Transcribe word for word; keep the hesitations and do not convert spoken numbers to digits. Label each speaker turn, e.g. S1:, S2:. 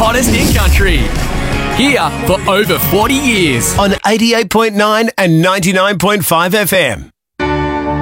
S1: hottest in country. Here for over forty years on eighty-eight point nine and ninety-nine point five F M.